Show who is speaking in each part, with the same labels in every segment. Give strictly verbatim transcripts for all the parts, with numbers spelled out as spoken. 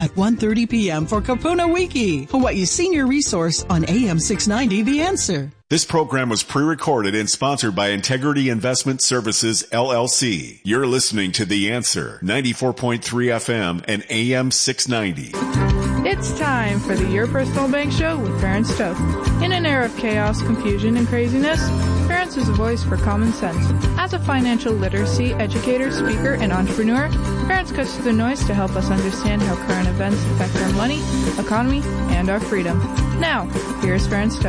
Speaker 1: at one thirty p.m. for Kapuna Wiki, Hawaii's senior resource on A M six ninety The Answer.
Speaker 2: This program was pre-recorded and sponsored by Integrity Investment Services, L L C. You're listening to The Answer, ninety-four point three F M and A M six ninety.
Speaker 3: It's time for the Your Personal Bank Show with Ferenc Toth. In an era of chaos, confusion, and craziness, Ferenc is a voice for common sense. As a financial literacy educator, speaker, and entrepreneur, Ferenc cuts through the noise to help us understand how current events affect our money, economy, and our freedom. Now, here's Ferenc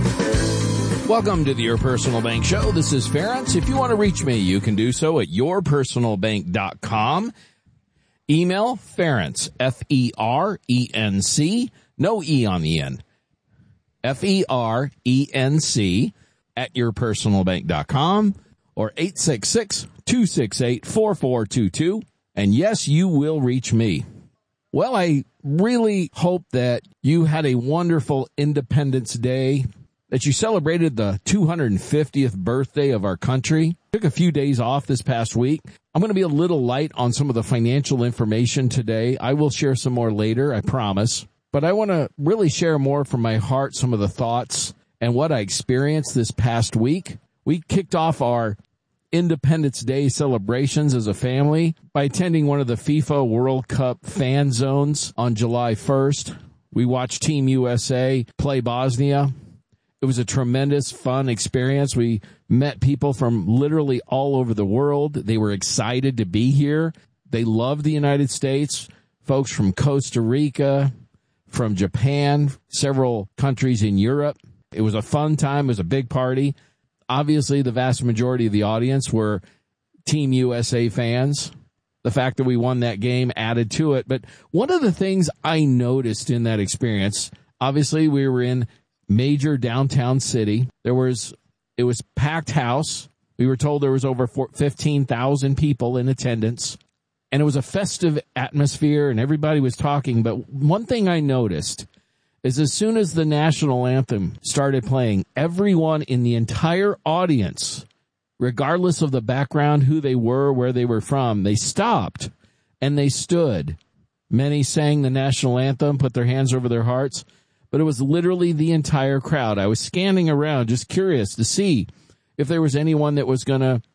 Speaker 3: Toth.
Speaker 4: Welcome to the Your Personal Bank Show. This is Ferenc. If you want to reach me, you can do so at your personal bank dot com. Email Ferenc, F E R E N C, no E on the end, F E R E N C at your personal bank dot com or eight six six, two six eight, four four two two. And yes, you will reach me. Well, I really hope that you had a wonderful Independence Day, that you celebrated the two hundred fiftieth birthday of our country. Took a few days off this past week. I'm going to be a little light on some of the financial information today. I will share some more later, I promise. But I want to really share more from my heart, some of the thoughts and what I experienced this past week. We kicked off our Independence Day celebrations as a family by attending one of the FIFA World Cup fan zones on July first. We watched Team U S A play Bosnia. It was a tremendous, fun experience. We met people from literally all over the world. They were excited to be here. They loved the United States. Folks from Costa Rica, from Japan, several countries in Europe. It was a fun time. It was a big party. Obviously, the vast majority of the audience were Team U S A fans. The fact that we won that game added to it. But one of the things I noticed in that experience, obviously we were in major downtown city. There was, it was packed house. We were told there was over fifteen thousand people in attendance, and it was a festive atmosphere and everybody was talking. But one thing I noticed is as soon as the national anthem started playing, everyone in the entire audience, regardless of the background, who they were, where they were from, they stopped and they stood. Many sang the national anthem, put their hands over their hearts. But it was literally the entire crowd. I was scanning around, just curious to see if there was anyone that was going to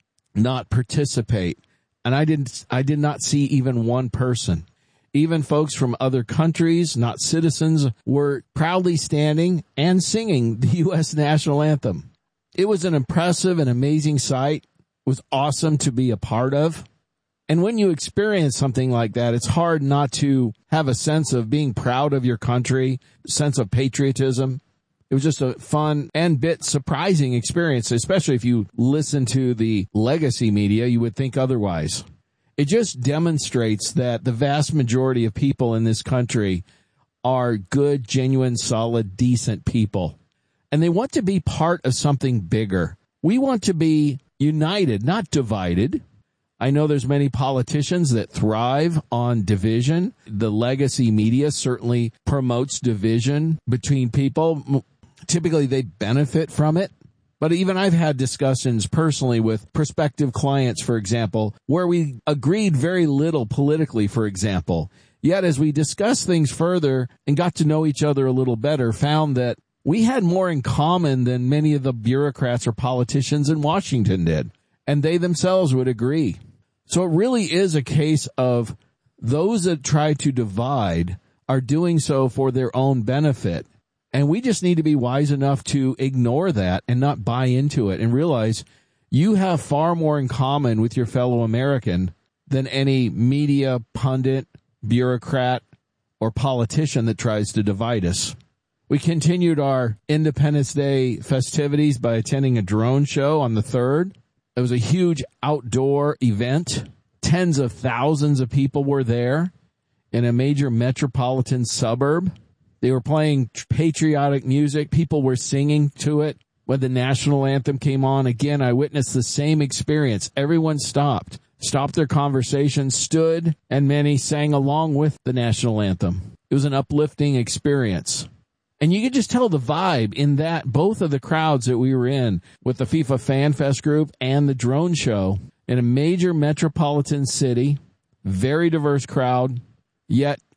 Speaker 4: not participate. And I didn't, I did not see even one person. Even folks from other countries, not citizens, were proudly standing and singing the U S national anthem. It was an impressive and amazing sight. It was awesome to be a part of. And when you experience something like that, it's hard not to have a sense of being proud of your country, a sense of patriotism. It was just a fun and bit surprising experience, especially if you listen to the legacy media, you would think otherwise. It just demonstrates that the vast majority of people in this country are good, genuine, solid, decent people. And they want to be part of something bigger. We want to be united, not divided. I know there's many politicians that thrive on division. The legacy media certainly promotes division between people. Typically, they benefit from it. But even I've had discussions personally with prospective clients, for example, where we agreed very little politically, for example. Yet as we discussed things further and got to know each other a little better, found that we had more in common than many of the bureaucrats or politicians in Washington did. And they themselves would agree. So it really is a case of those that try to divide are doing so for their own benefit. And we just need to be wise enough to ignore that and not buy into it and realize you have far more in common with your fellow American than any media, pundit, bureaucrat, or politician that tries to divide us. We continued our Independence Day festivities by attending a drone show on the third. It was a huge outdoor event. Tens of thousands of people were there in a major metropolitan suburb. They were playing patriotic music. People were singing to it. When the national anthem came on, again, I witnessed the same experience. Everyone stopped, stopped their conversation, stood, and many sang along with the national anthem. It was an uplifting experience. And you could just tell the vibe in that both of the crowds that we were in with the FIFA Fan Fest group and the drone show in a major metropolitan city, very diverse crowd, yet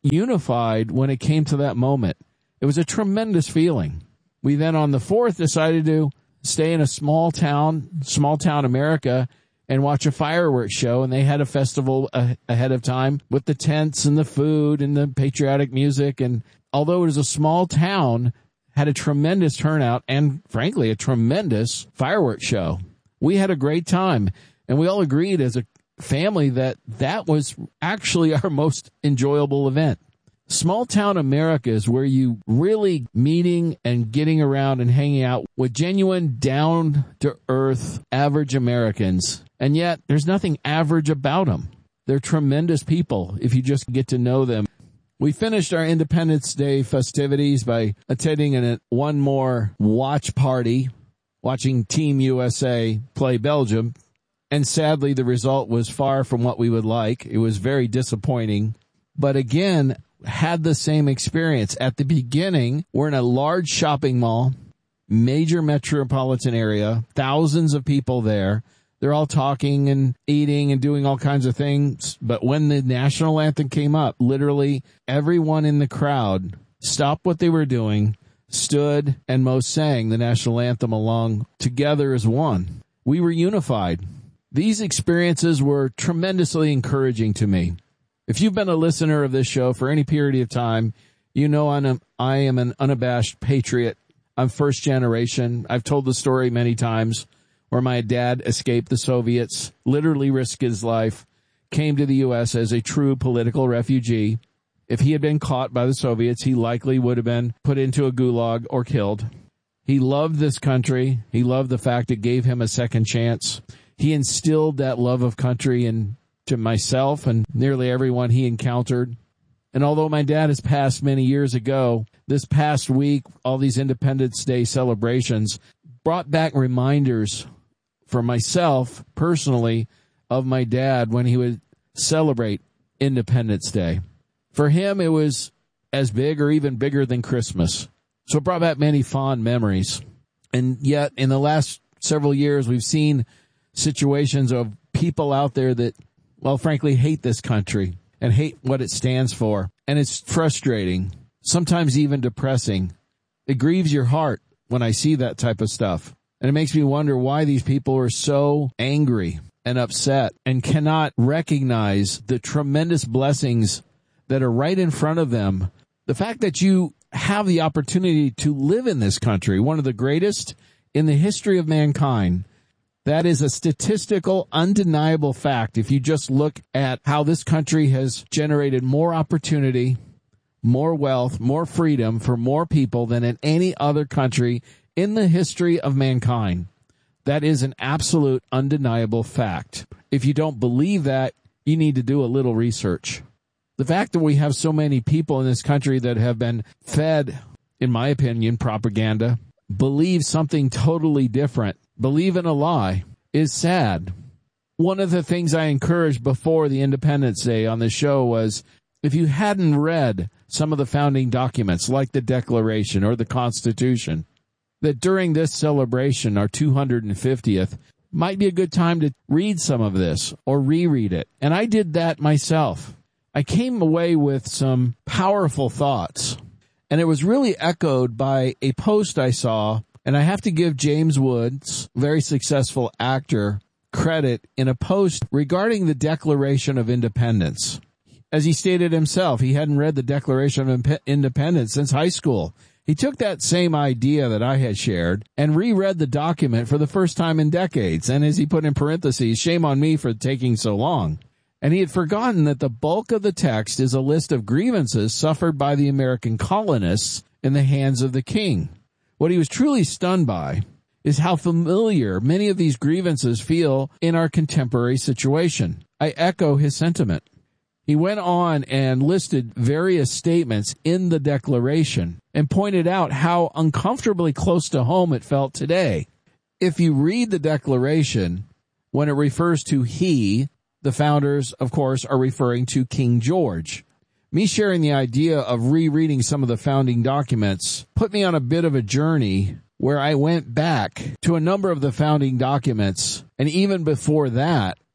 Speaker 4: unified when it came to that moment. It was a tremendous feeling. We then on the fourth decided to stay in a small town, small town America, and watch a fireworks show. And they had a festival a- ahead of time with the tents and the food and the patriotic music. And although it was a small town, had a tremendous turnout and, frankly, a tremendous fireworks show. We had a great time, and we all agreed as a family that that was actually our most enjoyable event. Small town America is where you really meeting and getting around and hanging out with genuine down-to-earth average Americans, and yet there's nothing average about them. They're tremendous people if you just get to know them. We finished our Independence Day festivities by attending an, one more watch party, watching Team U S A play Belgium. And sadly, the result was far from what we would like. It was very disappointing. But again, had the same experience. At the beginning, we're in a large shopping mall, major metropolitan area, thousands of people there. They're all talking and eating and doing all kinds of things. But when the national anthem came up, literally everyone in the crowd stopped what they were doing, stood, and most sang the national anthem along together as one. We were unified. These experiences were tremendously encouraging to me. If you've been a listener of this show for any period of time, you know I'm a, I am an unabashed patriot. I'm first generation. I've told the story many times where my dad escaped the Soviets, literally risked his life, came to the U S as a true political refugee. If he had been caught by the Soviets, he likely would have been put into a gulag or killed. He loved this country. He loved the fact it gave him a second chance. He instilled that love of country into myself and nearly everyone he encountered. And although my dad has passed many years ago, this past week, all these Independence Day celebrations brought back reminders for myself personally of my dad when he would celebrate Independence Day. For him, it was as big or even bigger than Christmas. So it brought back many fond memories. And yet, in the last several years, we've seen situations of people out there that, well, frankly, hate this country and hate what it stands for. And it's frustrating, sometimes even depressing. It grieves your heart when I see that type of stuff. And it makes me wonder why these people are so angry and upset and cannot recognize the tremendous blessings that are right in front of them. The fact that you have the opportunity to live in this country, one of the greatest in the history of mankind, that is a statistical, undeniable fact. If you just look at how this country has generated more opportunity, more wealth, more freedom for more people than in any other country in the history of mankind. That is an absolute, undeniable fact. If you don't believe that, you need to do a little research. The fact that we have so many people in this country that have been fed, in my opinion, propaganda, believe something totally different, believe in a lie, is sad. One of the things I encouraged before the Independence Day on the show was, if you hadn't read some of the founding documents, like the Declaration or the Constitution, that during this celebration, our two hundred fiftieth, might be a good time to read some of this or reread it. And I did that myself. I came away with some powerful thoughts, and it was really echoed by a post I saw, and I have to give James Woods, very successful actor, credit in a post regarding the Declaration of Independence. As he stated himself, he hadn't read the Declaration of Independence since high school. He took that same idea that I had shared and reread the document for the first time in decades. And as he put in parentheses, shame on me for taking so long. And he had forgotten that the bulk of the text is a list of grievances suffered by the American colonists in the hands of the king. What he was truly stunned by is how familiar many of these grievances feel in our contemporary situation. I echo his sentiment. He went on and listed various statements in the Declaration and pointed out how uncomfortably close to home it felt today. If you read the Declaration, when it refers to he, the founders, of course, are referring to King George. Me sharing the idea of rereading some of the founding documents put me on a bit of a journey where I went back to a number of the founding documents, and even before that,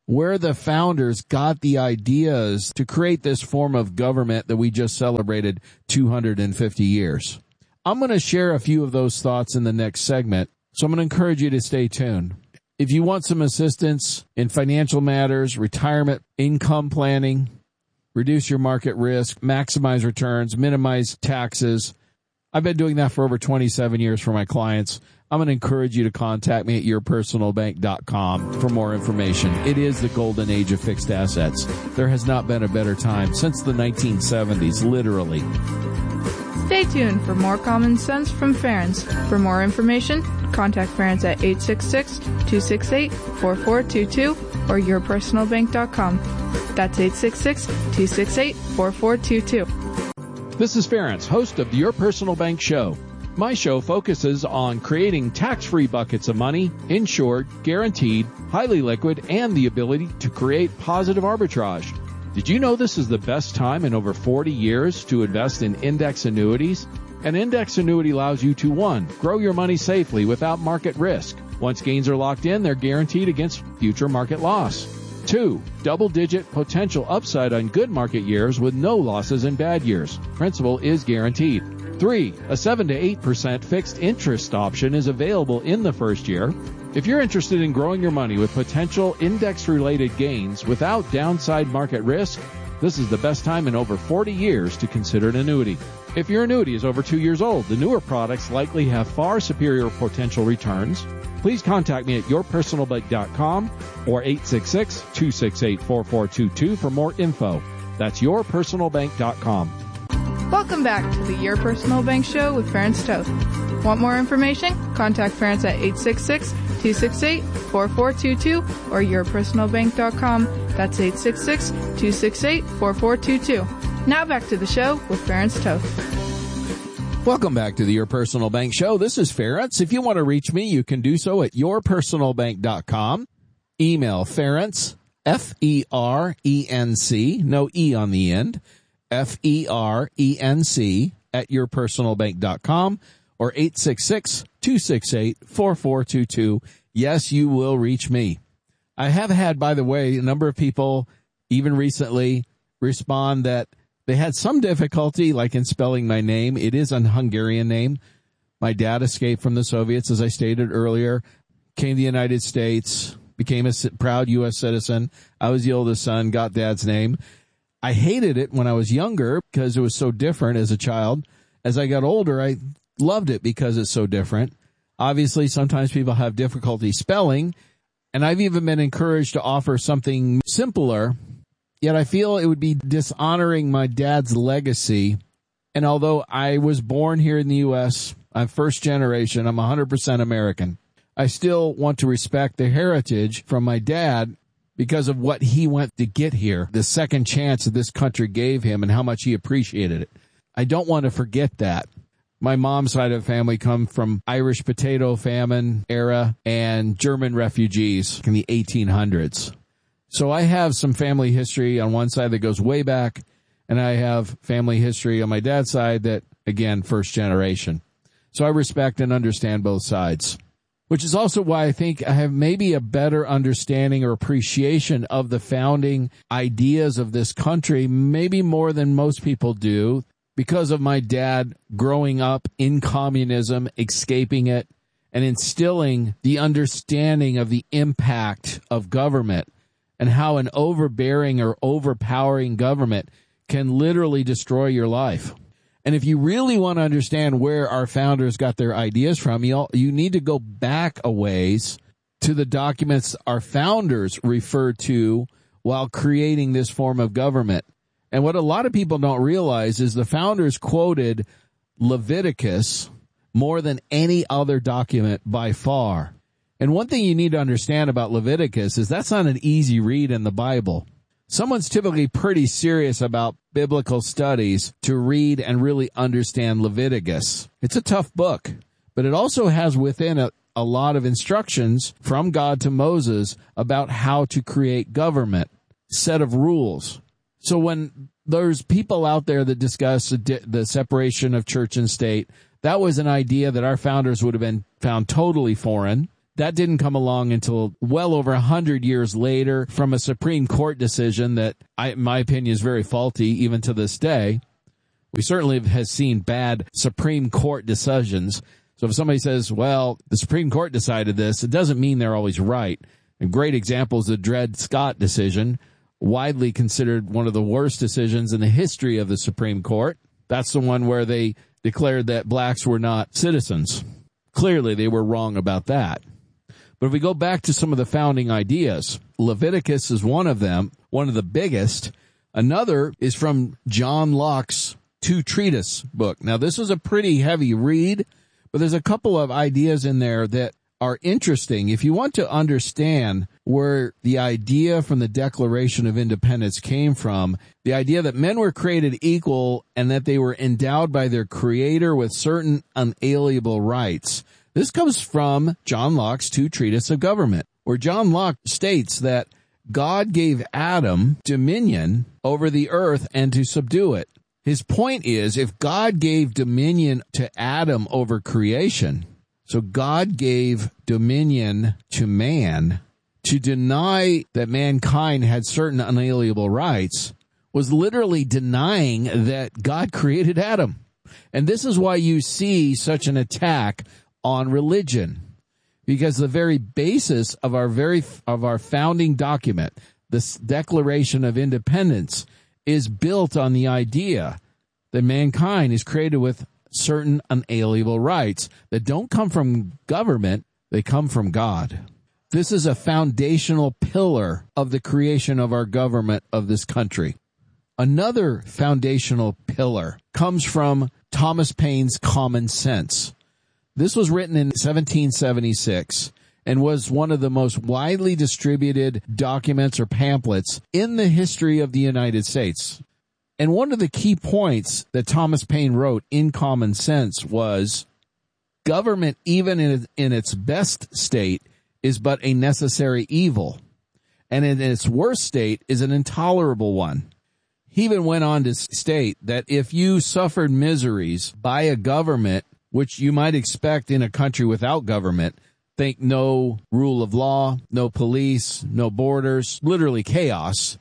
Speaker 4: where the founders got the ideas to create this form of government that we just celebrated two hundred fifty years. I'm going to share a few of those thoughts in the next segment, so I'm going to encourage you to stay tuned. If you want some assistance in financial matters, retirement, income planning, reduce your market risk, maximize returns, minimize taxes, I've been doing that for over twenty-seven years for my clients. I'm going to encourage you to contact me at your personal bank dot com for more information. It is the golden age of fixed assets. There has not been a better time since the nineteen seventies, literally.
Speaker 3: Stay tuned for more common sense from Ferenc. For more information, contact Ferenc at eight six six, two six eight, four four two two or your personal bank dot com. That's eight six six, two six eight, four four two two.
Speaker 4: This is Ferenc, host of the Your Personal Bank Show. My show focuses on creating tax-free buckets of money, insured, guaranteed, highly liquid, and the ability to create positive arbitrage. Did you know this is the best time in over forty years to invest in index annuities? An index annuity allows you to, one, grow your money safely without market risk. Once gains are locked in, they're guaranteed against future market loss. Two, double-digit potential upside on good market years with no losses in bad years. Principal is guaranteed. Three, a seven to eight percent fixed interest option is available in the first year. If you're interested in growing your money with potential index-related gains without downside market risk, this is the best time in over forty years to consider an annuity. If your annuity is over two years old, the newer products likely have far superior potential returns. Please contact me at your personal bank dot com or eight six six, two six eight, four four two two for more info. That's your personal bank dot com.
Speaker 3: Welcome back to the Your Personal Bank Show with Ferenc Toth. Want more information? Contact Ferenc at eight six six, two six eight, four four two two or your personal bank dot com. That's eight six six, two six eight, four four two two. Now back to the show with Ferenc Toth.
Speaker 4: Welcome back to the Your Personal Bank Show. This is Ferenc. If you want to reach me, you can do so at your personal bank dot com. Email Ferenc, F E R E N C, no E on the end, F E R E N C at your personal bank dot com or eight six six, two six eight, four four two two. Yes, you will reach me. I have had, by the way, a number of people, even recently, respond that they had some difficulty, like in spelling my name. It is a Hungarian name. My dad escaped from the Soviets, as I stated earlier, came to the United States, became a proud U S citizen. I was the oldest son, got dad's name. I hated it when I was younger because it was so different as a child. As I got older, I loved it because it's so different. Obviously, sometimes people have difficulty spelling, and I've even been encouraged to offer something simpler. Yet I feel it would be dishonoring my dad's legacy. And although I was born here in the U S, I'm first generation, I'm one hundred percent American, I still want to respect the heritage from my dad because of what he went to get here, the second chance that this country gave him and how much he appreciated it. I don't want to forget that. My mom's side of the family come from Irish potato famine era and German refugees in the eighteen hundreds. So I have some family history on one side that goes way back, and I have family history on my dad's side that, again, first generation. So I respect and understand both sides, which is also why I think I have maybe a better understanding or appreciation of the founding ideas of this country, maybe more than most people do, because of my dad growing up in communism, escaping it, and instilling the understanding of the impact of government and how an overbearing or overpowering government can literally destroy your life. And if you really want to understand where our founders got their ideas from, you you need to go back a ways to the documents our founders referred to while creating this form of government. And what a lot of people don't realize is the founders quoted Leviticus more than any other document by far. And one thing you need to understand about Leviticus is that's not an easy read in the Bible. Someone's typically pretty serious about biblical studies to read and really understand Leviticus. It's a tough book, but it also has within it a lot of instructions from God to Moses about how to create government, set of rules. So when there's people out there that discuss the, the separation of church and state, that was an idea that our founders would have been found totally foreign. That didn't come along until well over one hundred years later from a Supreme Court decision that, I, in my opinion, is very faulty even to this day. We certainly have seen bad Supreme Court decisions. So if somebody says, well, the Supreme Court decided this, it doesn't mean they're always right. A great example is the Dred Scott decision, widely considered one of the worst decisions in the history of the Supreme Court. That's the one where they declared that blacks were not citizens. Clearly, they were wrong about that. But if we go back to some of the founding ideas, Leviticus is one of them, one of the biggest. Another is from John Locke's Two Treatise book. Now, this is a pretty heavy read, but there's a couple of ideas in there that are interesting. If you want to understand where the idea from the Declaration of Independence came from, the idea that men were created equal and that they were endowed by their Creator with certain unalienable rights, this comes from John Locke's Two Treatise of Government, where John Locke states that God gave Adam dominion over the earth and to subdue it. His point is, if God gave dominion to Adam over creation, so God gave dominion to man, to deny that mankind had certain unalienable rights was literally denying that God created Adam. And this is why you see such an attack on religion, because the very basis of our very of our founding document, this Declaration of Independence, is built on the idea that mankind is created with certain unalienable rights that don't come from government, they come from God. This is a foundational pillar of the creation of our government of this country. Another foundational pillar comes from Thomas Paine's Common Sense. This was written in seventeen seventy-six and was one of the most widely distributed documents or pamphlets in the history of the United States. And one of the key points that Thomas Paine wrote in Common Sense was, government, even in, in its best state, is but a necessary evil, and in its worst state is an intolerable one. He even went on to state that if you suffered miseries by a government, which you might expect in a country without government, think no rule of law, no police, no borders, literally chaos,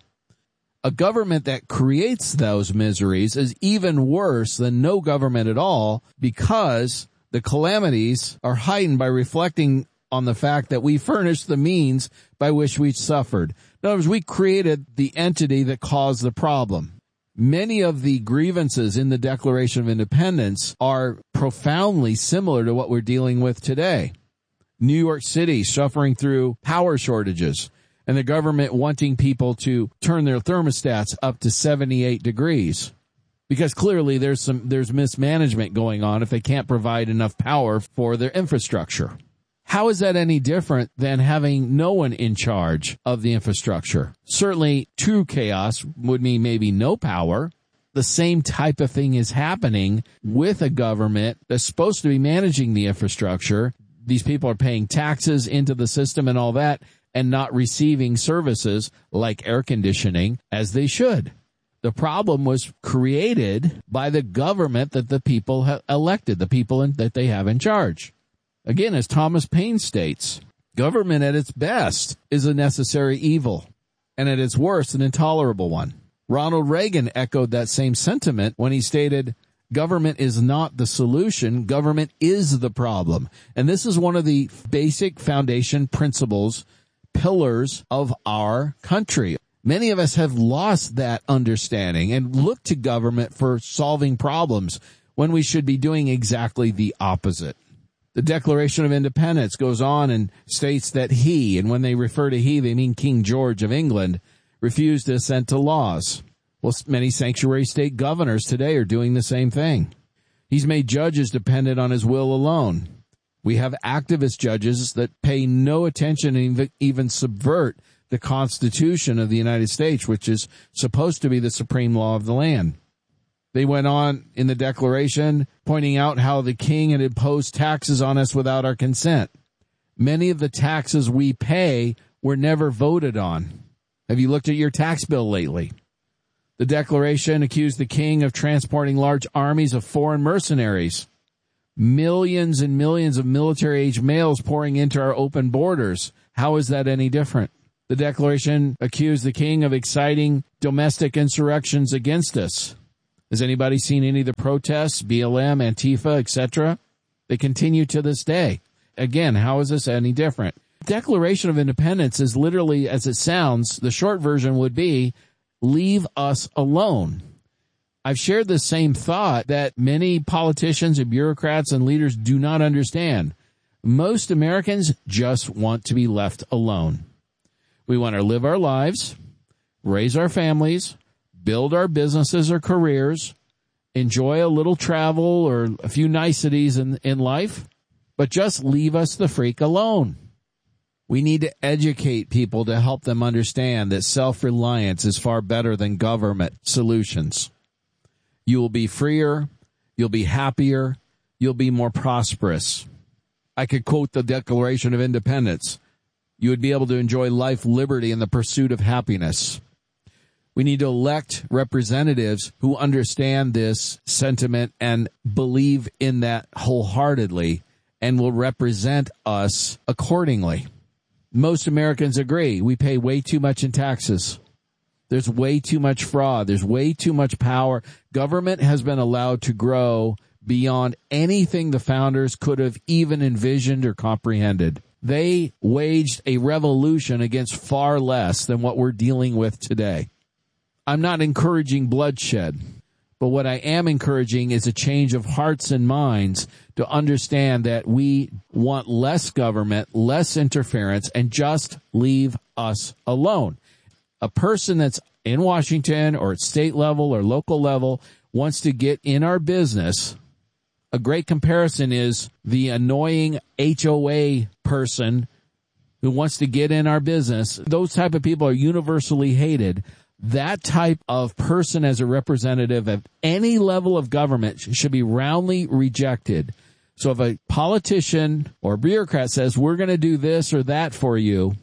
Speaker 4: a government that creates those miseries is even worse than no government at all, because the calamities are heightened by reflecting on the fact that we furnished the means by which we suffered. In other words, we created the entity that caused the problem. Many of the grievances in the Declaration of Independence are profoundly similar to what we're dealing with today. New York City suffering through power shortages, and the government wanting people to turn their thermostats up to seventy-eight degrees. Because clearly there's some there's mismanagement going on if they can't provide enough power for their infrastructure. How is that any different than having no one in charge of the infrastructure? Certainly, true chaos would mean maybe no power. The same type of thing is happening with a government that's supposed to be managing the infrastructure. These people are paying taxes into the system and all that, and not receiving services like air conditioning as they should. The problem was created by the government that the people have elected, the people in, that they have in charge. Again, as Thomas Paine states, government at its best is a necessary evil, and at its worst, an intolerable one. Ronald Reagan echoed that same sentiment when he stated, government is not the solution, government is the problem. And this is one of the basic foundation principles, pillars of our country. Many of us have lost that understanding and look to government for solving problems when we should be doing exactly the opposite. The Declaration of Independence goes on and states that he, and when they refer to he, they mean King George of England, refused to assent to laws. Well, many sanctuary state governors today are doing the same thing. He's made judges dependent on his will alone. We have activist judges that pay no attention and even subvert the Constitution of the United States, which is supposed to be the supreme law of the land. They went on in the Declaration pointing out how the king had imposed taxes on us without our consent. Many of the taxes we pay were never voted on. Have you looked at your tax bill lately? The Declaration accused the king of transporting large armies of foreign mercenaries. millions and millions of military-age males pouring into our open borders. How is that any different? The Declaration accused the king of exciting domestic insurrections against us. Has anybody seen any of the protests, B L M, Antifa, et cetera? They continue to this day. Again, how is this any different? Declaration of Independence is literally, as it sounds, the short version would be, leave us alone. I've shared the same thought that many politicians and bureaucrats and leaders do not understand. Most Americans just want to be left alone. We want to live our lives, raise our families, build our businesses or careers, enjoy a little travel or a few niceties in, in life, but just leave us the freak alone. We need to educate people to help them understand that self-reliance is far better than government solutions. You will be freer, you'll be happier, you'll be more prosperous. I could quote the Declaration of Independence. You would be able to enjoy life, liberty, and the pursuit of happiness. We need to elect representatives who understand this sentiment and believe in that wholeheartedly and will represent us accordingly. Most Americans agree we pay way too much in taxes. There's way too much fraud. There's way too much power. Government has been allowed to grow beyond anything the founders could have even envisioned or comprehended. They waged a revolution against far less than what we're dealing with today. I'm not encouraging bloodshed, but what I am encouraging is a change of hearts and minds to understand that we want less government, less interference, and just leave us alone. A person that's in Washington or at state level or local level wants to get in our business. A great comparison is the annoying H O A person who wants to get in our business. Those type of people are universally hated. That type of person as a representative of any level of government should be roundly rejected. So if a politician or bureaucrat says, we're going to do this or that for you,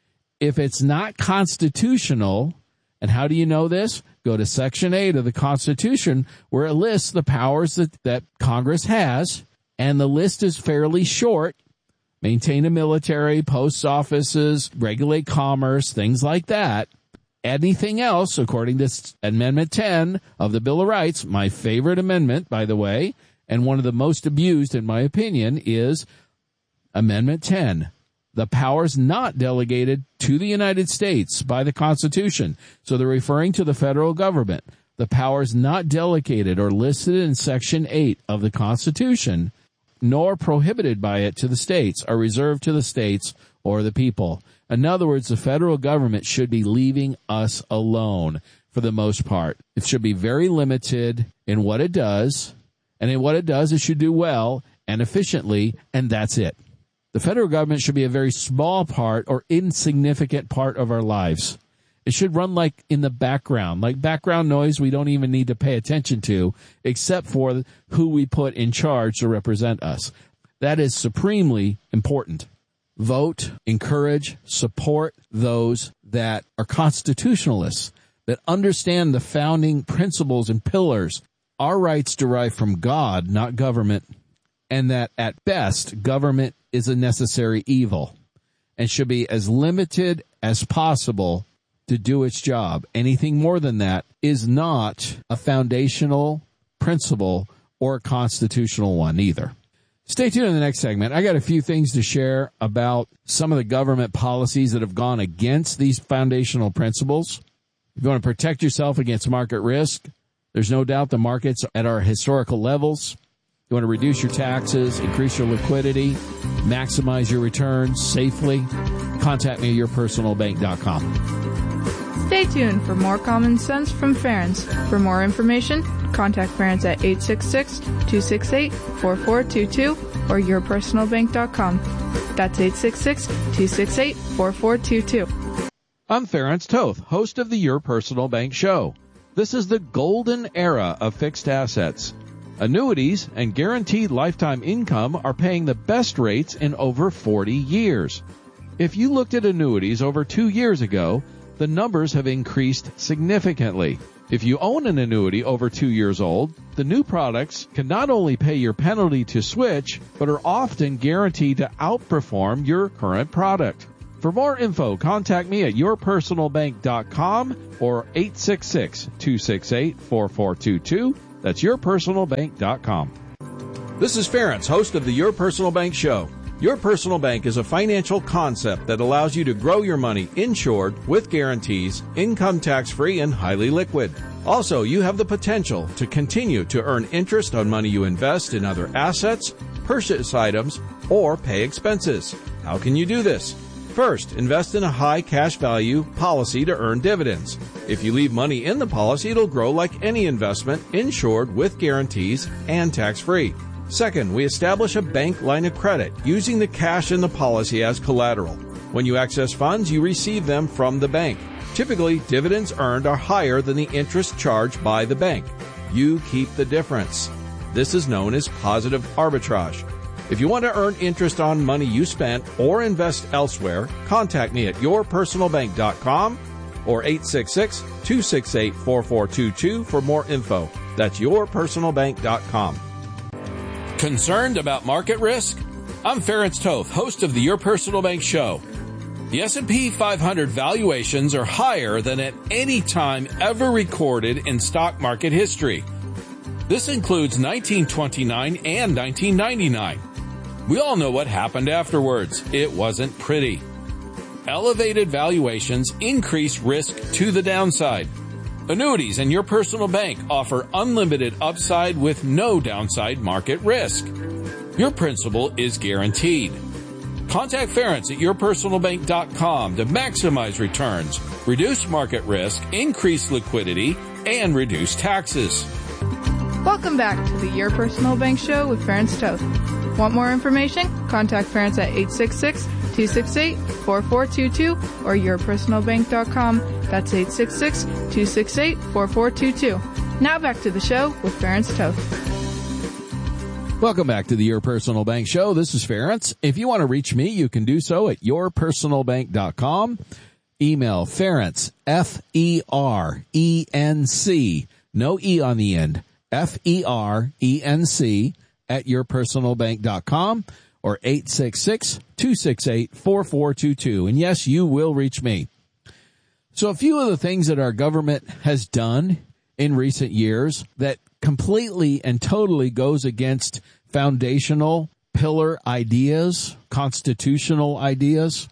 Speaker 4: if it's not constitutional, and how do you know this? Go to Section eight of the Constitution, where it lists the powers that, that Congress has, and the list is fairly short. Maintain a military, post offices, regulate commerce, things like that. Anything else, according to Amendment ten of the Bill of Rights, my favorite amendment, by the way, and one of the most abused, in my opinion, is Amendment ten. The powers not delegated to the United States by the Constitution. So they're referring to the federal government. The powers not delegated or listed in Section eight of the Constitution, nor prohibited by it to the states, are reserved to the states or the people. In other words, the federal government should be leaving us alone for the most part. It should be very limited in what it does, and in what it does, it should do well and efficiently, and that's it. The federal government should be a very small part or insignificant part of our lives. It should run like in the background, like background noise we don't even need to pay attention to, except for who we put in charge to represent us. That is supremely important. Vote, encourage, support those that are constitutionalists, that understand the founding principles and pillars. Our rights derive from God, not government, and that at best, government is a necessary evil and should be as limited as possible to do its job. Anything more than that is not a foundational principle or a constitutional one either. Stay tuned in the next segment. I got a few things to share about some of the government policies that have gone against these foundational principles. If you want to protect yourself against market risk, there's no doubt the markets are at our historical levels. You want to reduce your taxes, increase your liquidity, maximize your returns safely, contact me at your personal bank dot com.
Speaker 3: Stay tuned for more common sense from Ference. For more information, contact Ference at eight six six, two six eight, four four two two or your personal bank dot com. That's eight six six, two six eight, four four two two.
Speaker 4: I'm Ference Toth, host of the Your Personal Bank Show. This is the golden era of fixed assets. Annuities and guaranteed lifetime income are paying the best rates in over forty years. If you looked at annuities over two years ago, the numbers have increased significantly. If you own an annuity over two years old, the new products can not only pay your penalty to switch, but are often guaranteed to outperform your current product. For more info, contact me at your personal bank dot com or eight six six, two six eight, four four two two. That's your personal bank dot com. This is Ferentz, host of the Your Personal Bank Show. Your Personal Bank is a financial concept that allows you to grow your money insured with guarantees, income tax-free, and highly liquid. Also, you have the potential to continue to earn interest on money you invest in other assets, purchase items, or pay expenses. How can you do this? First, invest in a high cash value policy to earn dividends. If you leave money in the policy, it'll grow like any investment, insured with guarantees and tax-free. Second, we establish a bank line of credit using the cash in the policy as collateral. When you access funds, you receive them from the bank. Typically, dividends earned are higher than the interest charged by the bank. You keep the difference. This is known as positive arbitrage. If you want to earn interest on money you spent or invest elsewhere, contact me at your personal bank dot com or eight six six, two six eight, four four two two for more info. That's your personal bank dot com. Concerned about market risk? I'm Ferentz Toth, host of the Your Personal Bank Show. The S and P five hundred valuations are higher than at any time ever recorded in stock market history. This includes nineteen twenty-nine and nineteen ninety-nine. We all know what happened afterwards. It wasn't pretty. Elevated valuations increase risk to the downside. Annuities and Your Personal Bank offer unlimited upside with no downside market risk. Your principal is guaranteed. Contact Ferentz at your personal bank dot com to maximize returns, reduce market risk, increase liquidity, and reduce taxes.
Speaker 3: Welcome back to the Your Personal Bank Show with Ferentz Toth. Want more information? Contact Ferentz at eight six six, two six eight, four four two two or your personal bank dot com. That's eight six six, two six eight, four four two two. Now back to the show with Ferentz Toth.
Speaker 4: Welcome back to the Your Personal Bank Show. This is Ferentz. If you want to reach me, you can do so at your personal bank dot com. Email Ferentz, F E R E N C, no E on the end, F E R E N C, at your personal bank dot com or eight six six, two six eight, four four two two. And yes, you will reach me. So a few of the things that our government has done in recent years that completely and totally goes against foundational pillar ideas, constitutional ideas,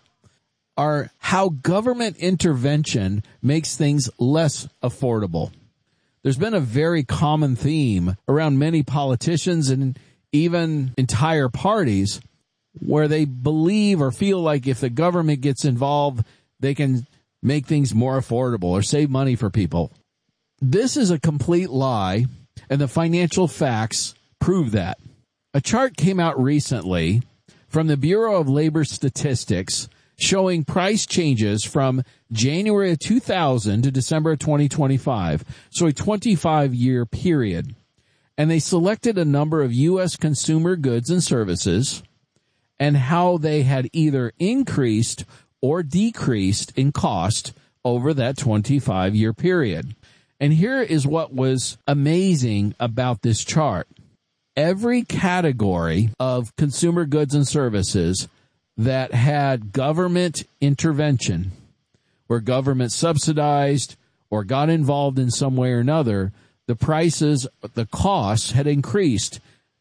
Speaker 4: are how government intervention makes things less affordable. There's been a very common theme around many politicians and even entire parties where they believe or feel like if the government gets involved, they can make things more affordable or save money for people. This is a complete lie, and the financial facts prove that. A chart came out recently from the Bureau of Labor Statistics showing price changes from January of two thousand to December of twenty twenty-five, so a twenty-five year period. And they selected a number of U S consumer goods and services and how they had either increased or decreased in cost over that twenty-five year period. And here is what was amazing about this chart. Every category of consumer goods and services that had government intervention, where government subsidized or got involved in some way or another, the prices, the costs had increased,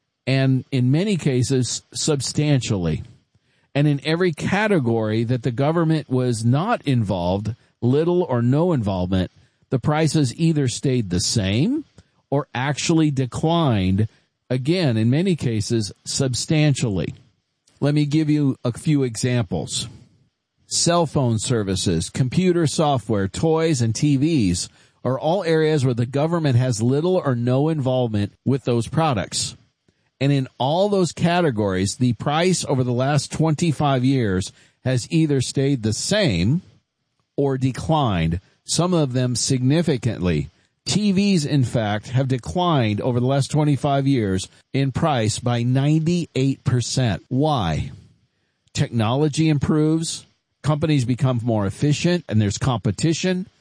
Speaker 4: and in many cases, substantially. And in every category that the government was not involved, little or no involvement, the prices either stayed the same or actually declined, again, in many cases, substantially. Let me give you a few examples. Cell phone services, computer software, toys, and T Vs are all areas where the government has little or no involvement with those products. And in all those categories, the price over the last twenty-five years has either stayed the same or declined, some of them significantly. T Vs, in fact, have declined over the last twenty-five years in price by ninety-eight percent. Why? Technology improves, companies become more efficient, and there's competition.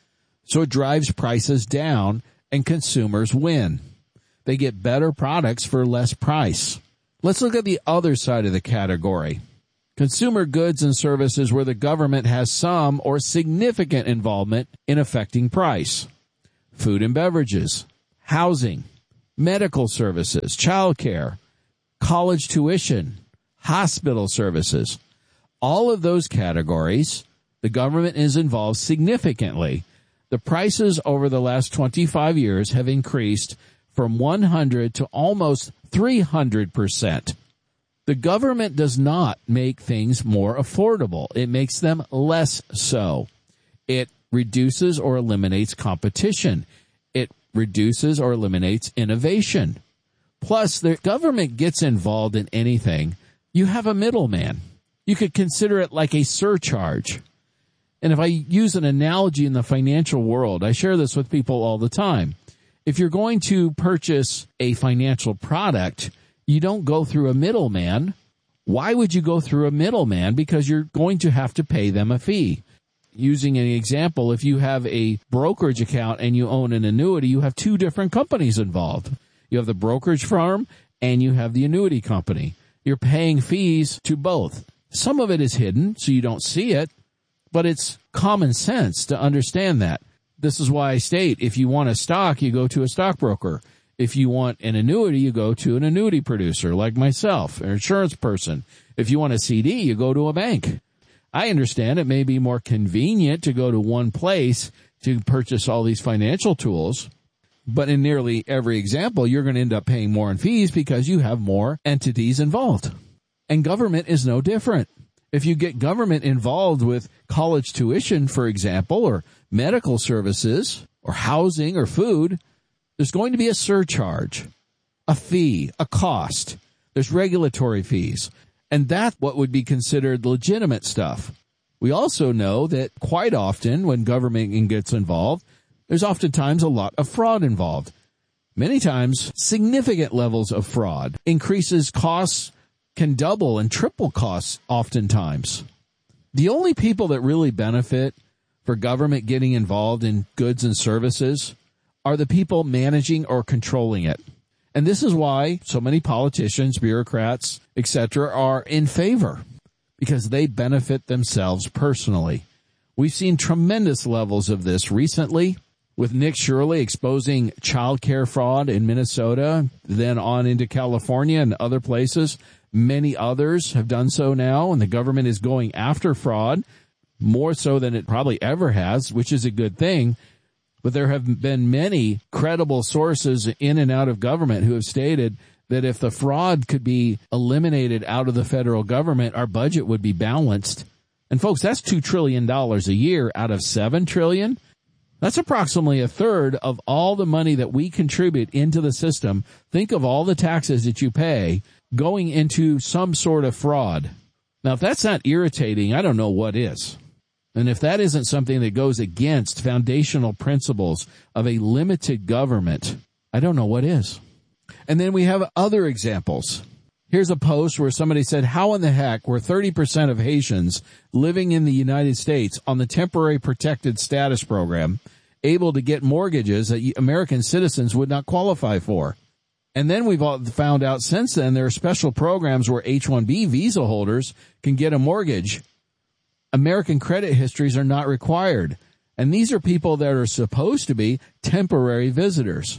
Speaker 4: So it drives prices down and consumers win. They get better products for less price. Let's look at the other side of the category. Consumer goods and services where the government has some or significant involvement in affecting price. Food and beverages, housing, medical services, childcare, college tuition, hospital services. All of those categories, the government is involved significantly. The prices over the last twenty-five years have increased from one hundred to almost three hundred percent. The government does not make things more affordable. It makes them less so. It reduces or eliminates competition. It reduces or eliminates innovation. Plus, the government gets involved in anything. You have a middleman. You could consider it like a surcharge. And if I use an analogy in the financial world, I share this with people all the time. If you're going to purchase a financial product, you don't go through a middleman. Why would you go through a middleman? Because you're going to have to pay them a fee. Using an example, if you have a brokerage account and you own an annuity, you have two different companies involved. You have the brokerage firm and you have the annuity company. You're paying fees to both. Some of it is hidden, so you don't see it, but it's common sense to understand that. This is why I state, if you want a stock, you go to a stockbroker. If you want an annuity, you go to an annuity producer like myself, an insurance person. If you want a C D, you go to a bank. I understand it may be more convenient to go to one place to purchase all these financial tools, but in nearly every example, you're going to end up paying more in fees because you have more entities involved. And government is no different. If you get government involved with college tuition, for example, or medical services, or housing, or food, there's going to be a surcharge, a fee, a cost. There's regulatory fees. And that's what would be considered legitimate stuff. We also know that quite often when government gets involved, there's oftentimes a lot of fraud involved. Many times, significant levels of fraud increases costs, can double and triple costs oftentimes. The only people that really benefit for government getting involved in goods and services are the people managing or controlling it. And this is why so many politicians, bureaucrats, et cetera are in favor, because they benefit themselves personally. We've seen tremendous levels of this recently with Nick Shirley exposing child care fraud in Minnesota, then on into California and other places. Many others have done so now, and the government is going after fraud more so than it probably ever has, which is a good thing. But there have been many credible sources in and out of government who have stated that if the fraud could be eliminated out of the federal government, our budget would be balanced. And folks, that's two trillion dollars a year out of seven trillion dollars. That's approximately a third of all the money that we contribute into the system. Think of all the taxes that you pay going into some sort of fraud. Now, if that's not irritating, I don't know what is. And if that isn't something that goes against foundational principles of a limited government, I don't know what is. And then we have other examples. Here's a post where somebody said, how in the heck were thirty percent of Haitians living in the United States on the temporary protected status program able to get mortgages that American citizens would not qualify for? And then we've all found out since then there are special programs where H one B visa holders can get a mortgage. American credit histories are not required. And these are people that are supposed to be temporary visitors.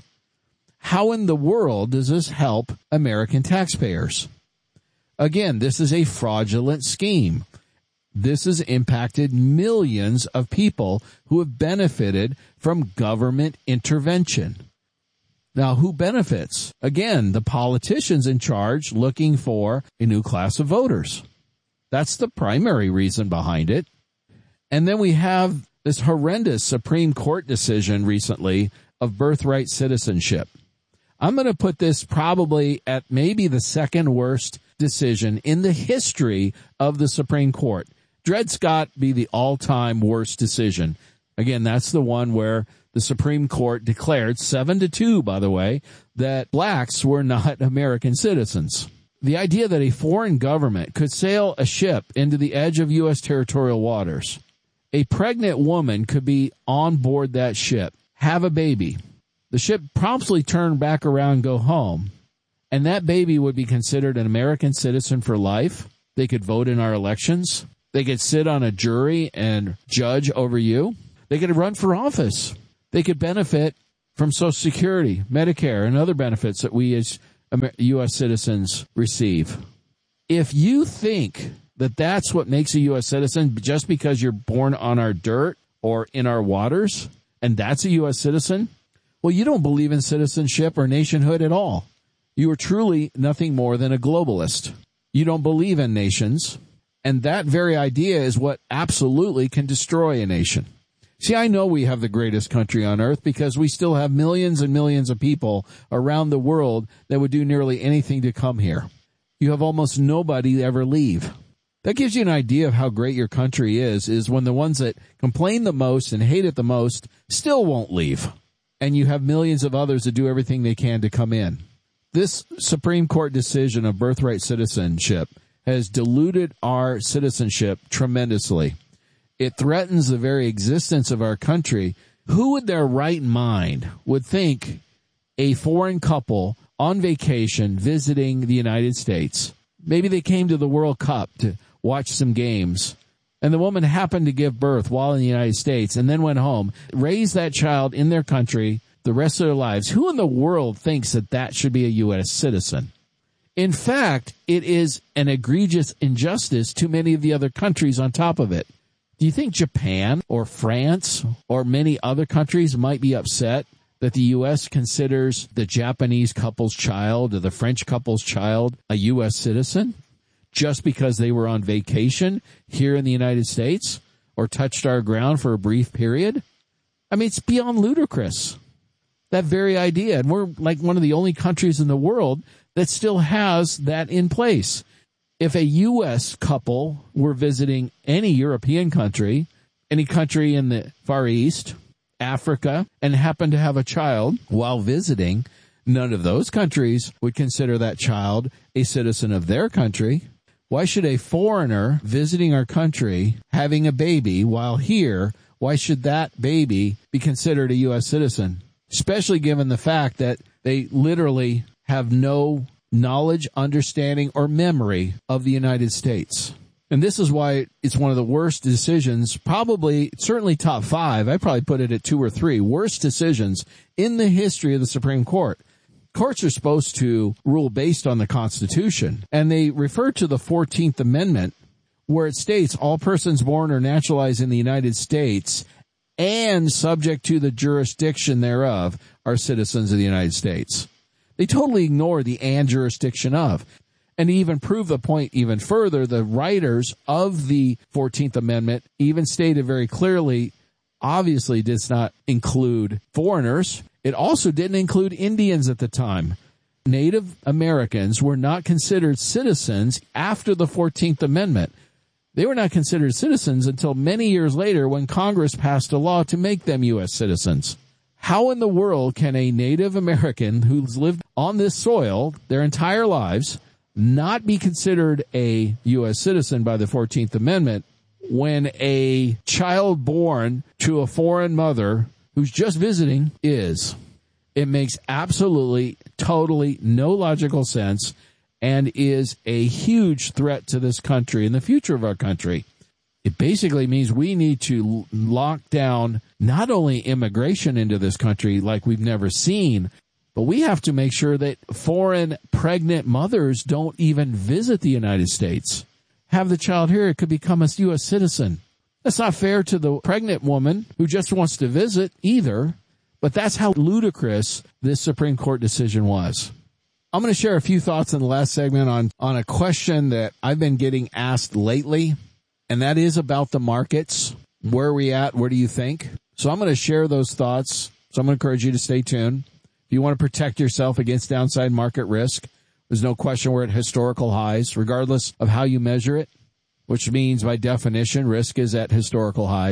Speaker 4: How in the world does this help American taxpayers? Again, this is a fraudulent scheme. This has impacted millions of people who have benefited from government intervention. Now, who benefits? Again, the politicians in charge looking for a new class of voters. That's the primary reason behind it. And then we have this horrendous Supreme Court decision recently of birthright citizenship. I'm going to put this probably at maybe the second worst decision in the history of the Supreme Court. Dred Scott be the all-time worst decision. Again, that's the one where the Supreme Court declared, seven to two, by the way, that blacks were not American citizens. The idea that a foreign government could sail a ship into the edge of U S territorial waters A pregnant woman could be on board that ship, have a baby. The ship promptly turn back around and go home, and that baby would be considered an American citizen for life. They could vote in our elections. They could sit on a jury and judge over you. They could run for office. They could benefit from Social Security, Medicare, and other benefits that we as U S citizens receive. If you think that that's what makes a U S citizen just because you're born on our dirt or in our waters, and that's a U S citizen, well, you don't believe in citizenship or nationhood at all. You are truly nothing more than a globalist. You don't believe in nations, and that very idea is what absolutely can destroy a nation. See, I know we have the greatest country on earth because we still have millions and millions of people around the world that would do nearly anything to come here. You have almost nobody ever leave. That gives you an idea of how great your country is, is when the ones that complain the most and hate it the most still won't leave. And you have millions of others that do everything they can to come in. This Supreme Court decision of birthright citizenship has diluted our citizenship tremendously. It threatens the very existence of our country. Who in their right mind would think a foreign couple on vacation visiting the United States, maybe they came to the World Cup to watch some games, and the woman happened to give birth while in the United States and then went home, raised that child in their country the rest of their lives? Who in the world thinks that that should be a U S citizen? In fact, it is an egregious injustice to many of the other countries on top of it. Do you think Japan or France or many other countries might be upset that the U S considers the Japanese couple's child or the French couple's child a U S citizen just because they were on vacation here in the United States or touched our ground for a brief period? I mean, it's beyond ludicrous, that very idea. And we're like one of the only countries in the world that still has that in place. If a U S couple were visiting any European country, any country in the Far East, Africa, and happened to have a child while visiting, none of those countries would consider that child a citizen of their country. Why should a foreigner visiting our country having a baby while here, why should that baby be considered a U S citizen? Especially given the fact that they literally have no knowledge, understanding, or memory of the United States. And this is why it's one of the worst decisions, probably, certainly top five, I probably put it at two or three, worst decisions in the history of the Supreme Court. Courts are supposed to rule based on the Constitution, and they refer to the fourteenth Amendment, where it states all persons born or naturalized in the United States and subject to the jurisdiction thereof are citizens of the United States. They totally ignore the and jurisdiction of. And to even prove the point even further, the writers of the fourteenth Amendment even stated very clearly, obviously does not include foreigners. It also didn't include Indians at the time. Native Americans were not considered citizens after the fourteenth Amendment. They were not considered citizens until many years later when Congress passed a law to make them U S citizens. How in the world can a Native American who's lived on this soil their entire lives not be considered a U S citizen by the fourteenth Amendment when a child born to a foreign mother who's just visiting is? It makes absolutely, totally no logical sense and is a huge threat to this country and the future of our country. It basically means we need to lock down not only immigration into this country like we've never seen, but we have to make sure that foreign pregnant mothers don't even visit the United States. Have the child here, it could become a U S citizen. That's not fair to the pregnant woman who just wants to visit either, but that's how ludicrous this Supreme Court decision was. I'm going to share a few thoughts in the last segment on, on a question that I've been getting asked lately, and that is about the markets. Where are we at? Where do you think? So I'm going to share those thoughts. So I'm going to encourage you to stay tuned. If you want to protect yourself against downside market risk, there's no question we're at historical highs, regardless of how you measure it, which means by definition, risk is at historical highs.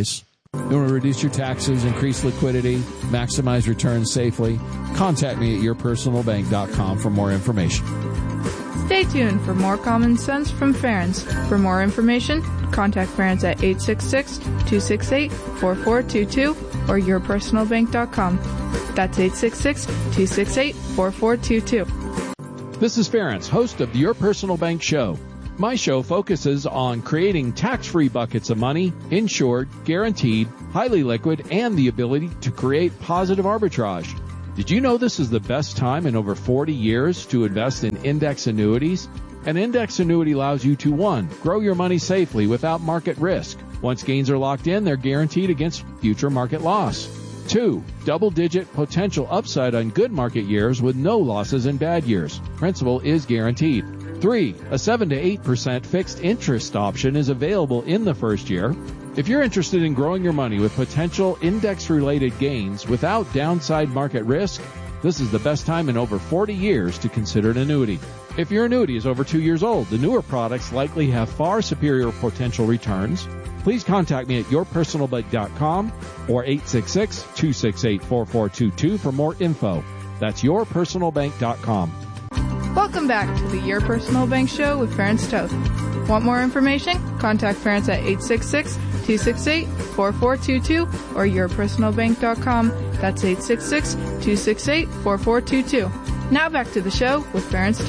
Speaker 4: You want to reduce your taxes, increase liquidity, maximize returns safely? Contact me at your personal bank dot com for more information.
Speaker 3: Stay tuned for more common sense from Ferenc. For more information, contact Ferenc at eight six six, two six eight, four four two two or your personal bank dot com. That's eight six six, two six eight, four four two two.
Speaker 4: This is Ferenc, host of the Your Personal Bank Show. My show focuses on creating tax-free buckets of money, insured, guaranteed, highly liquid, and the ability to create positive arbitrage. Did you know this is the best time in over forty years to invest in index annuities? An index annuity allows you to, one, grow your money safely without market risk. Once gains are locked in, they're guaranteed against future market loss. Two, double-digit potential upside on good market years with no losses in bad years. Principal is guaranteed. Three, a seven to eight percent fixed interest option is available in the first year. If you're interested in growing your money with potential index-related gains without downside market risk, this is the best time in over forty years to consider an annuity. If your annuity is over two years old, the newer products likely have far superior potential returns. Please contact me at your personal bank dot com or eight six six, two six eight, four four two two for more info. That's your personal bank dot com.
Speaker 3: Welcome back to the Your Personal Bank Show with Ferenc Toth. Want more information? Contact Ferenc at eight six six, two six eight, four four two two or your personal bank dot com. That's eight six six, two six eight, four four two two. Now back to the show with Ferenc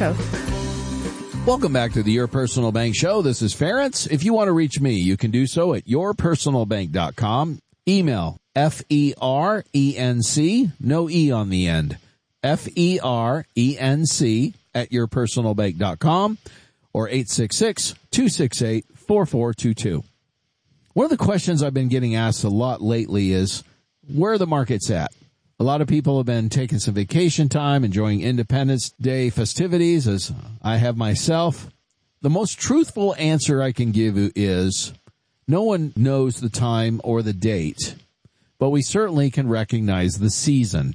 Speaker 3: Toth.
Speaker 4: Welcome back to the Your Personal Bank Show. This is Ferenc. If you want to reach me, you can do so at your personal bank dot com. Email F E R E N C, no E on the end. F E R E N C at your personal bank dot com or eight six six, two six eight, four four two two. One of the questions I've been getting asked a lot lately is where the market's at. A lot of people have been taking some vacation time, enjoying Independence Day festivities, as I have myself. The most truthful answer I can give you is no one knows the time or the date, but we certainly can recognize the season.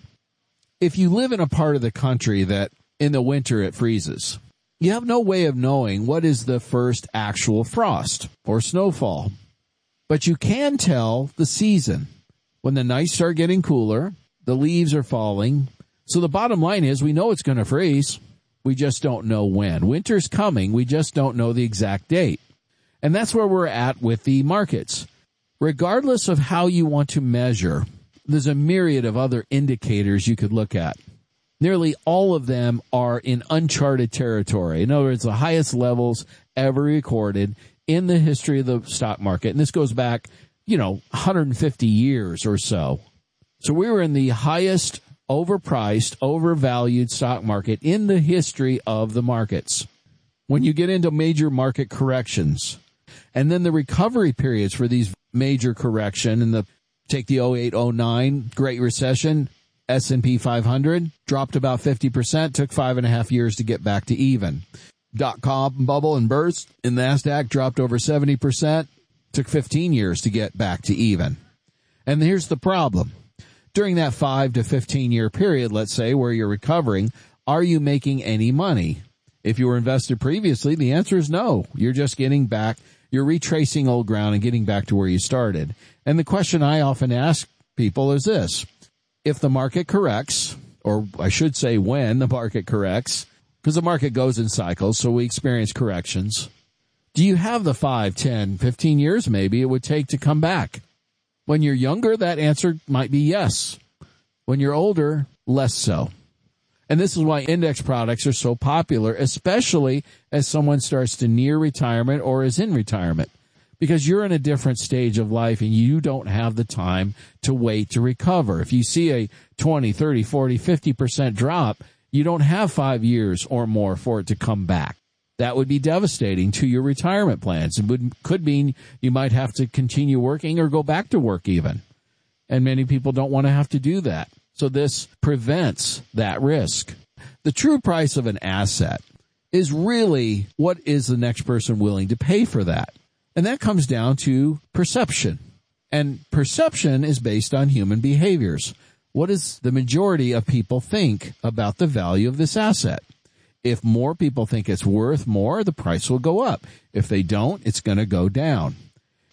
Speaker 4: If you live in a part of the country that in the winter it freezes, you have no way of knowing what is the first actual frost or snowfall. But you can tell the season. When the nights start getting cooler, the leaves are falling. So the bottom line is we know it's going to freeze. We just don't know when. Winter's coming. We just don't know the exact date. And that's where we're at with the markets. Regardless of how you want to measure, there's a myriad of other indicators you could look at. Nearly all of them are in uncharted territory. In other words, the highest levels ever recorded in the history of the stock market. And this goes back, you know, one hundred fifty years or so. So we were in the highest overpriced, overvalued stock market in the history of the markets. When you get into major market corrections and then the recovery periods for these major correction and the take the oh eight oh nine Great Recession, S and P five hundred dropped about fifty percent, took five and a half years to get back to even. Dot-com bubble and burst in NASDAQ dropped over seventy percent, took fifteen years to get back to even. And here's the problem. During that five to fifteen year period, let's say, where you're recovering, are you making any money? If you were invested previously, the answer is no. You're just getting back, you're retracing old ground and getting back to where you started. And the question I often ask people is this. If the market corrects, or I should say when the market corrects, because the market goes in cycles, so we experience corrections, do you have the five, ten, fifteen years maybe it would take to come back? When you're younger, that answer might be yes. When you're older, less so. And this is why index products are so popular, especially as someone starts to near retirement or is in retirement. Because you're in a different stage of life and you don't have the time to wait to recover. If you see a twenty, thirty, forty, fifty percent drop, you don't have five years or more for it to come back. That would be devastating to your retirement plans. It would, could mean you might have to continue working or go back to work even. And many people don't want to have to do that. So this prevents that risk. The true price of an asset is really what is the next person willing to pay for that. And that comes down to perception. And perception is based on human behaviors. What does the majority of people think about the value of this asset? If more people think it's worth more, the price will go up. If they don't, it's going to go down.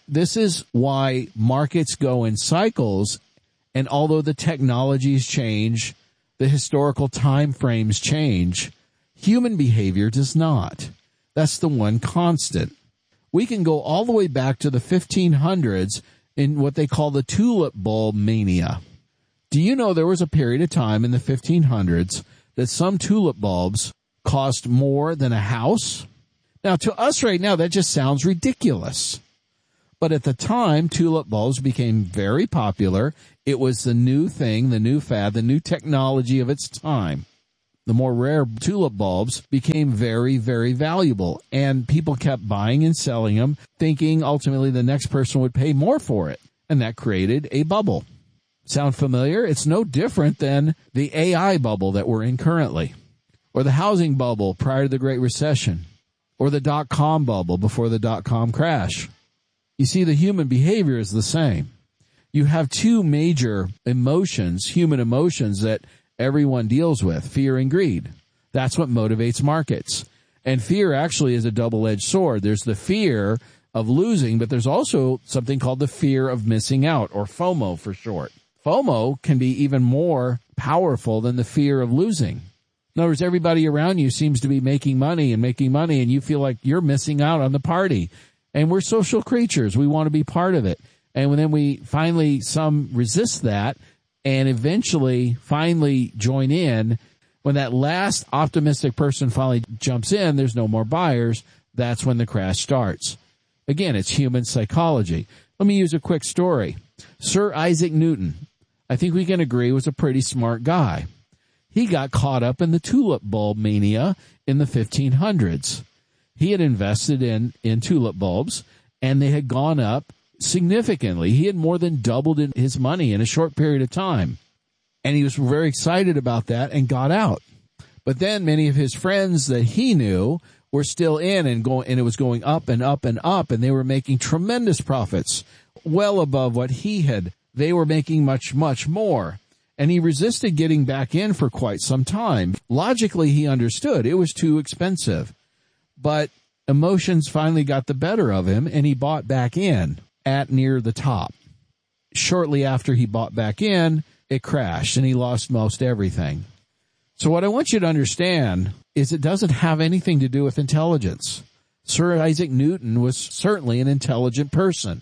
Speaker 4: this is why markets go in cycles, and although the technologies change, the historical time frames change, human behavior does not. That's the one constant. We can go all the way back to the fifteen hundreds in what they call the tulip bulb mania. Do you know there was a period of time in the fifteen hundreds that some tulip bulbs cost more than a house? Now, to us right now, that just sounds ridiculous. But at the time, tulip bulbs became very popular. It was the new thing, the new fad, the new technology of its time. The more rare tulip bulbs became very, very valuable, and people kept buying and selling them, thinking ultimately the next person would pay more for it, and that created a bubble. Sound familiar? It's no different than the A I bubble that we're in currently, or the housing bubble prior to the Great Recession, or the dot-com bubble before the dot-com crash. You see, the human behavior is the same. You have two major emotions, human emotions, that everyone deals with, fear and greed. That's what motivates markets. And fear actually is a double-edged sword. There's the fear of losing, but there's also something called the fear of missing out, or FOMO for short. FOMO can be even more powerful than the fear of losing. In other words, everybody around you seems to be making money and making money, and you feel like you're missing out on the party. And we're social creatures. We want to be part of it. And then we finally, some resist that and eventually finally join in. When that last optimistic person finally jumps in, there's no more buyers. That's when the crash starts. Again, it's human psychology. Let me use a quick story. Sir Isaac Newton, I think we can agree, was a pretty smart guy. He got caught up in the tulip bulb mania in the fifteen hundreds. He had invested in, in tulip bulbs, and they had gone up significantly. He had more than doubled in his money in a short period of time. And he was very excited about that and got out. But then many of his friends that he knew were still in and going, and it was going up and up and up, and they were making tremendous profits, well above what he had. They were making much, much more. And he resisted getting back in for quite some time. Logically, he understood it was too expensive. But emotions finally got the better of him, and he bought back in at near the top. Shortly after he bought back in, it crashed, and he lost most everything. So what I want you to understand is it doesn't have anything to do with intelligence. Sir Isaac Newton was certainly an intelligent person.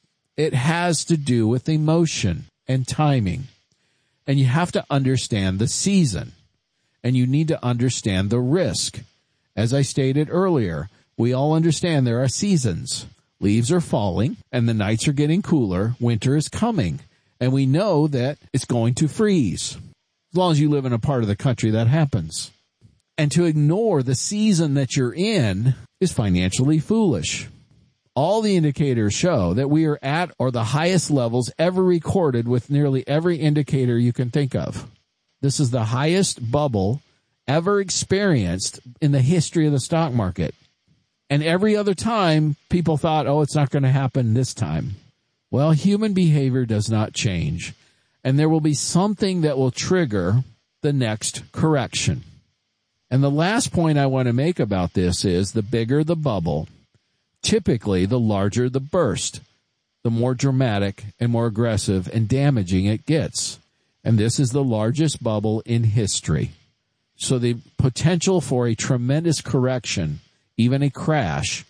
Speaker 4: It has to do with emotion and timing. And you have to understand the season, and you need to understand the risk. As I stated earlier, we all understand there are seasons. Leaves are falling, and the nights are getting cooler. Winter is coming, and we know that it's going to freeze. As long as you live in a part of the country, that happens. And to ignore the season that you're in is financially foolish. All the indicators show that we are at or the highest levels ever recorded with nearly every indicator you can think of. This is the highest bubble ever experienced in the history of the stock market. And every other time, people thought, oh, it's not going to happen this time. Well, human behavior does not change. And there will be something that will trigger the next correction. And the last point I want to make about this is the bigger the bubble, typically the larger the burst, the more dramatic and more aggressive and damaging it gets. And this is the largest bubble in history. So the potential for a tremendous correction, even a crash,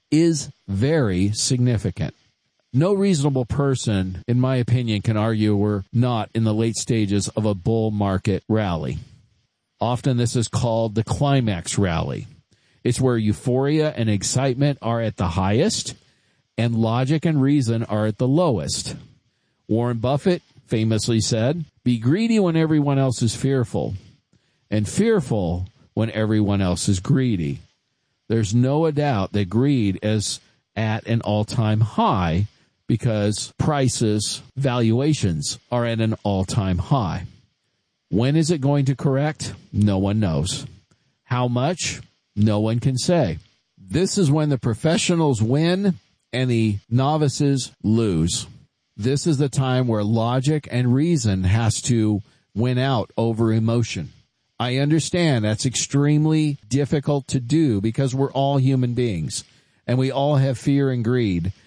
Speaker 4: is very significant. No reasonable person, in my opinion, can argue we're not in the late stages of a bull market rally. Often this is called the climax rally. It's where euphoria and excitement are at the highest and logic and reason are at the lowest. Warren Buffett famously said, "Be greedy when everyone else is fearful, and fearful when everyone else is greedy." There's no doubt that greed is at an all-time high because prices, valuations are at an all-time high. When is it going to correct? No one knows. How much? No one can say. This is when the professionals win and the novices lose. This is the time where logic and reason has to win out over emotion. I understand that's extremely difficult to do because we're all human beings and we all have fear and greed.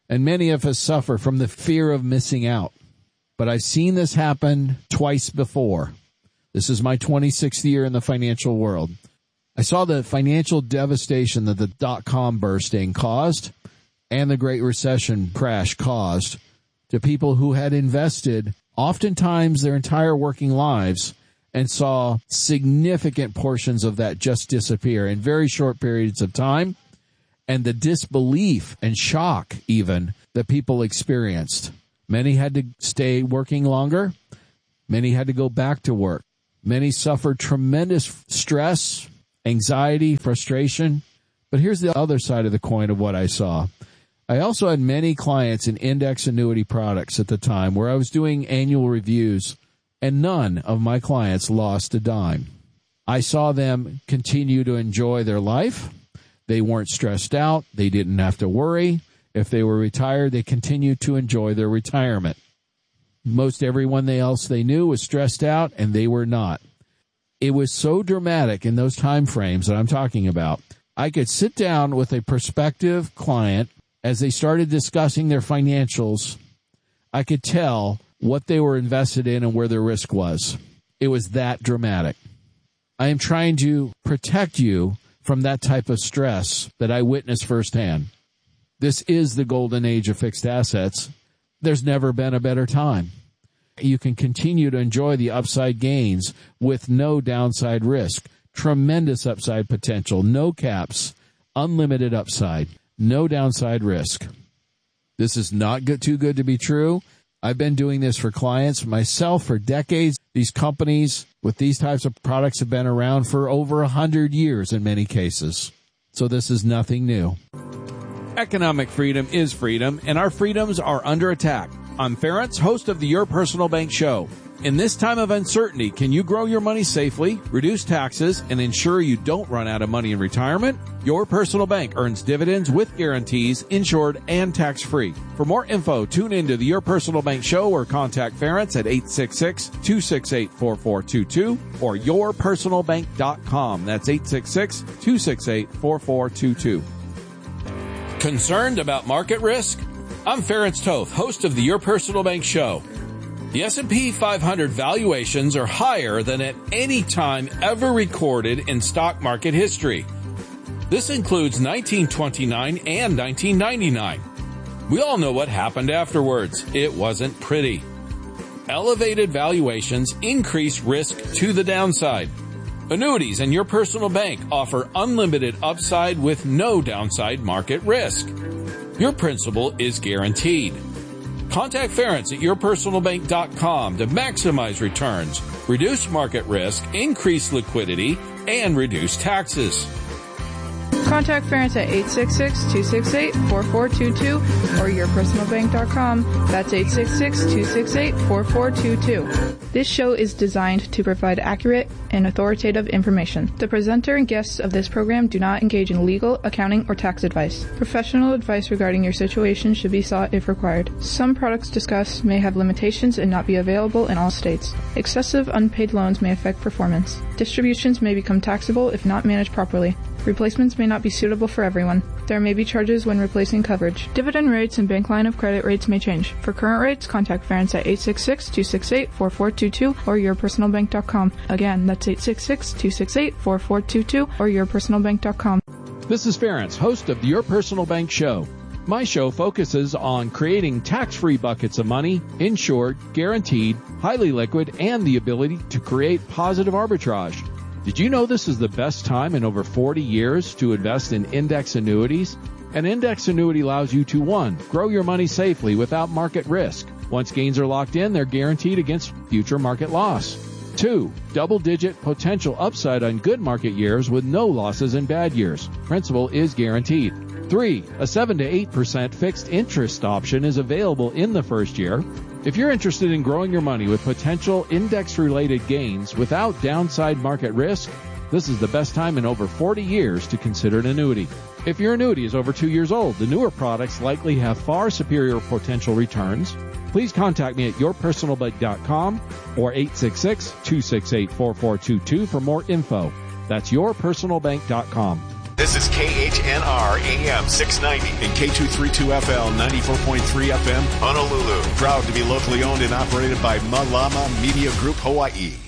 Speaker 4: And many of us suffer from the fear of missing out. But I've seen this happen twice before. This is my twenty-sixth year in the financial world. I saw the financial devastation that the dot-com bursting caused and the Great Recession crash caused to people who had invested oftentimes their entire working lives and saw significant portions of that just disappear in very short periods of time, and the disbelief and shock even that people experienced. Many had to stay working longer. Many had to go back to work. Many suffered tremendous stress, anxiety, frustration. But here's the other side of the coin of what I saw. I also had many clients in index annuity products at the time where I was doing annual reviews, and none of my clients lost a dime. I saw them continue to enjoy their life. They weren't stressed out. They didn't have to worry. If they were retired, they continued to enjoy their retirement. Most everyone else they knew was stressed out, and they were not. It was so dramatic in those time frames that I'm talking about. I could sit down with a prospective client as they started discussing their financials. I could tell what they were invested in and where their risk was. It was that dramatic. I am trying to protect you from that type of stress that I witnessed firsthand. This is the golden age of fixed assets. There's never been a better time. You can continue to enjoy the upside gains with no downside risk. Tremendous upside potential, no caps, unlimited upside, no downside risk. This is not good, too good to be true. I've been doing this for clients myself for decades. These companies with these types of products have been around for over a hundred years in many cases. So this is nothing new. Economic freedom is freedom, and our freedoms are under attack. I'm Ferentz, host of the Your Personal Bank Show. In this time of uncertainty, can you grow your money safely, reduce taxes, and ensure you don't run out of money in retirement? Your Personal Bank earns dividends with guarantees, insured and tax-free. For more info, tune into the Your Personal Bank Show or contact Ferentz at eight six six, two six eight, four four two two or your personal bank dot com. That's eight six six, two six eight, four four two two. Concerned about market risk? I'm Ferentz Toth, host of the Your Personal Bank Show. The S and P five hundred valuations are higher than at any time ever recorded in stock market history. This includes nineteen twenty-nine and nineteen ninety-nine. We all know what happened afterwards. It wasn't pretty. Elevated valuations increase risk to the downside. Annuities and Your Personal Bank offer unlimited upside with no downside market risk. Your principal is guaranteed. Contact Ferentz at your personal bank dot com to maximize returns, reduce market risk, increase liquidity, and reduce taxes.
Speaker 3: Contact Ferentz at eight six six, two six eight, four four two two or your personal bank dot com. That's eight six six, two six eight, four four two two. This show is designed to provide accurate and authoritative information. The presenter and guests of this program do not engage in legal, accounting, or tax advice. Professional advice regarding your situation should be sought if required. Some products discussed may have limitations and not be available in all states. Excessive unpaid loans may affect performance. Distributions may become taxable if not managed properly. Replacements may not be suitable for everyone. There may be charges when replacing coverage. Dividend rates and bank line of credit rates may change. For current rates, contact Ferentz at eight six six, two six eight, four four two two or your personal bank dot com. Again, that's eight six six, two six eight, four four two two or your personal bank dot com.
Speaker 4: This is Ferentz, host of the Your Personal Bank Show. My show focuses on creating tax-free buckets of money, insured, guaranteed, highly liquid, and the ability to create positive arbitrage. Did you know this is the best time in over forty years to invest in index annuities? An index annuity allows you to, one, grow your money safely without market risk. Once gains are locked in, they're guaranteed against future market loss. Two, double-digit potential upside on good market years with no losses in bad years. Principal is guaranteed. Three, a seven to eight percent fixed interest option is available in the first year. If you're interested in growing your money with potential index-related gains without downside market risk, this is the best time in over forty years to consider an annuity. If your annuity is over two years old, the newer products likely have far superior potential returns. Please contact me at your personal bank dot com or eight six six, two six eight, four four two two for more info. That's your personal bank dot com.
Speaker 2: This is K H N R A M six ninety and K two thirty-two F L ninety-four point three F M, Honolulu. Proud to be locally owned and operated by Malama Media Group Hawaii.